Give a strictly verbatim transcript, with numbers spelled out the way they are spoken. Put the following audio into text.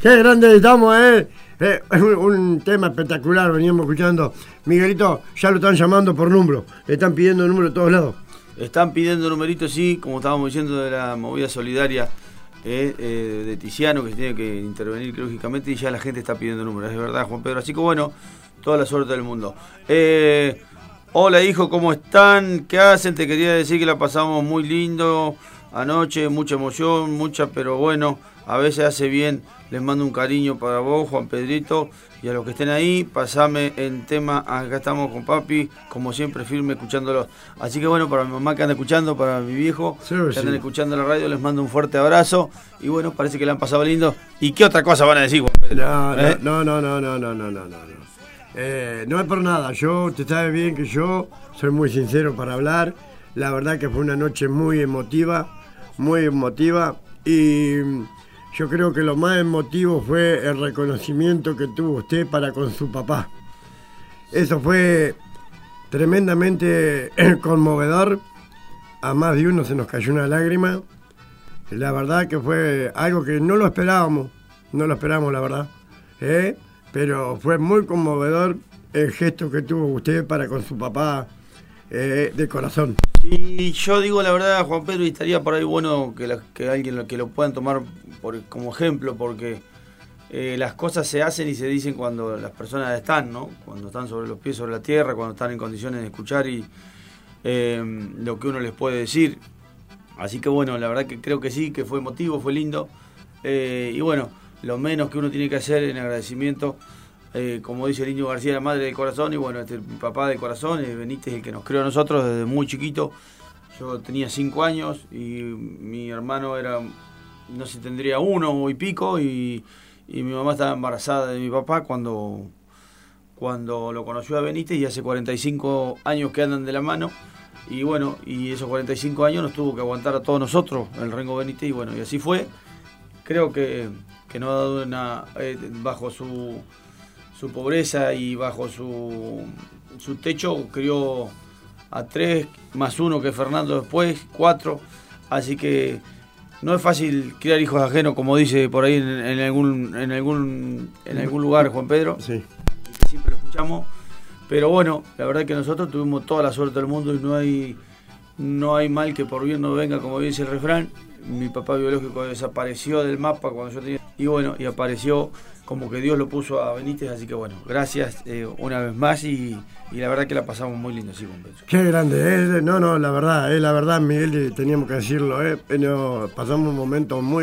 Qué grande estamos, ¿eh? eh un, un tema espectacular, veníamos escuchando. Miguelito, ya lo están llamando por número, le están pidiendo número de todos lados. Están pidiendo numeritos, sí, como estábamos diciendo de la movida solidaria eh, eh, de Tiziano, que se tiene que intervenir quirúrgicamente, y ya la gente está pidiendo números, es verdad, Juan Pedro. Así que bueno, toda la suerte del mundo. Eh, hola, hijo, ¿cómo están? ¿Qué hacen? Te quería decir que la pasamos muy lindo anoche, mucha emoción, mucha, pero bueno, a veces hace bien. Les mando un cariño para vos, Juan Pedrito, y a los que estén ahí, pasame en tema. Acá estamos con papi, como siempre, firme, escuchándolo. Así que bueno, para mi mamá que anda escuchando, para mi viejo sí, que sí. andan escuchando la radio, les mando un fuerte abrazo. Y bueno, parece que le han pasado lindo. ¿Y qué otra cosa van a decir, Juan Pedro? No, ¿Eh? no, no, no, no, no, no, no, no. Eh, no es por nada, yo, te sabes bien que yo soy muy sincero para hablar. La verdad que fue una noche muy emotiva, muy emotiva, y yo creo que lo más emotivo fue el reconocimiento que tuvo usted para con su papá. Eso fue tremendamente conmovedor. A más de uno se nos cayó una lágrima. La verdad que fue algo que no lo esperábamos. No lo esperábamos, la verdad. ¿Eh? Pero fue muy conmovedor el gesto que tuvo usted para con su papá, eh, de corazón. Y yo digo la verdad, Juan Pedro, y estaría por ahí bueno que, la, que alguien lo, que lo puedan tomar por, como ejemplo, porque eh, las cosas se hacen y se dicen cuando las personas están, ¿no? Cuando están sobre los pies sobre la tierra, cuando están en condiciones de escuchar y eh, lo que uno les puede decir. Así que bueno, la verdad que creo que sí, que fue emotivo, fue lindo. Eh, y bueno, lo menos que uno tiene que hacer en agradecimiento, Eh, como dice el Indio García, la madre del corazón, y bueno, este es mi papá del corazón, eh, Benítez, el que nos creó a nosotros desde muy chiquito. Yo tenía cinco años y mi hermano era, no sé, tendría uno y pico, y, y mi mamá estaba embarazada de mi papá cuando, cuando lo conoció a Benítez, y hace cuarenta y cinco años que andan de la mano. Y bueno, y esos cuarenta y cinco años nos tuvo que aguantar a todos nosotros, el Rengo Benítez, y bueno, y así fue. Creo que, que no ha dado una, eh, bajo su... su pobreza y bajo su, su techo crió a tres, más uno que Fernando después, cuatro, así que no es fácil criar hijos ajenos, como dice por ahí en, en algún en algún en algún lugar Juan Pedro, sí. Siempre lo escuchamos, pero bueno, la verdad que nosotros tuvimos toda la suerte del mundo y no hay no hay mal que por bien no venga, como dice el refrán. Mi papá biológico desapareció del mapa cuando yo tenía, y bueno, y apareció como que Dios lo puso a Benítez, así que bueno, gracias eh, una vez más, y, y la verdad que la pasamos muy lindo, sí, Juan Pedro. Qué grande, eh. no, no, la verdad, eh, la verdad, Miguel, teníamos que decirlo, eh, pero pasamos un momento muy